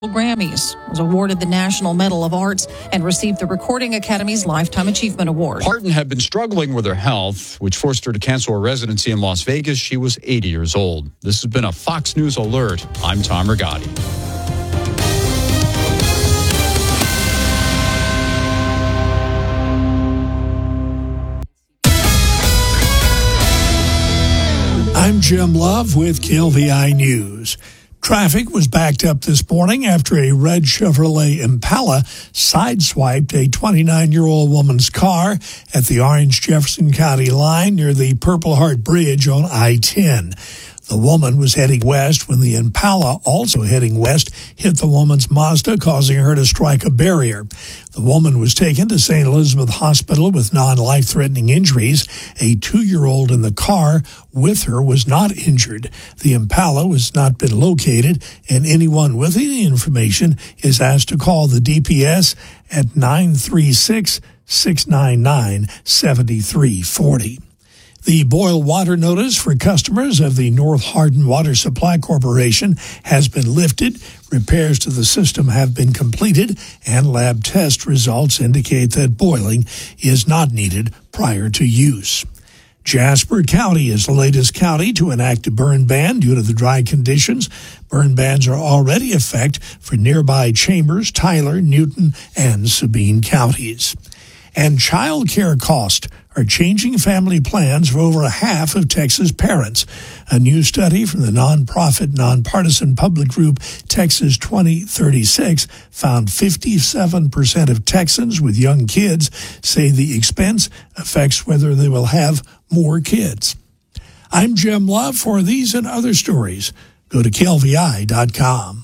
Grammys, was awarded the National Medal of Arts, and received the Recording Academy's Lifetime Achievement Award. Parton had been struggling with her health, which forced her to cancel her residency in Las Vegas. She was 80 years old. This has been a Fox News Alert. I'm Tom Rigotti. I'm Jim Love with KLVI News. Traffic was backed up this morning after a red Chevrolet Impala sideswiped a 29-year-old woman's car at the Orange-Jefferson County line near the Purple Heart Bridge on I-10. The woman was heading west when the Impala, also heading west, hit the woman's Mazda, causing her to strike a barrier. The woman was taken to St. Elizabeth Hospital with non-life-threatening injuries. A 2-year-old in the car with her was not injured. The Impala has not been located, and anyone with any information is asked to call the DPS at 936-699-7340. The boil water notice for customers of the North Hardin Water Supply Corporation has been lifted. Repairs to the system have been completed, and lab test results indicate that boiling is not needed prior to use. Jasper County is the latest county to enact a burn ban due to the dry conditions. Burn bans are already in effect for nearby Chambers, Tyler, Newton, and Sabine counties. And child care costs are changing family plans for over half of Texas parents. A new study from the nonprofit, nonpartisan public group Texas 2036 found 57% of Texans with young kids say the expense affects whether they will have more kids. I'm Jim Love. For these and other stories, go to KLVI.com.